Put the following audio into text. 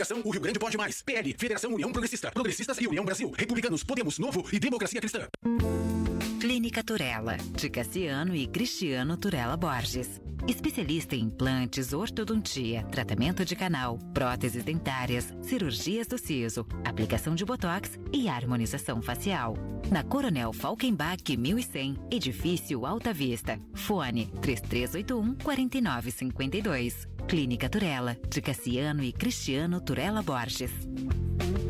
Coligação O Rio Grande Pode Mais. PL, Federação União Progressista. Progressistas e União Brasil. Republicanos, Podemos, Novo e Democracia Cristã. Clínica Turella, de Cassiano e Cristiano Turella Borges. Especialista em implantes, ortodontia, tratamento de canal, próteses dentárias, cirurgias do siso, aplicação de botox e harmonização facial. Na Coronel Falkenbach 1100, Edifício Alta Vista. Fone 3381-4952. Clínica Turella, de Cassiano e Cristiano Turella Borges.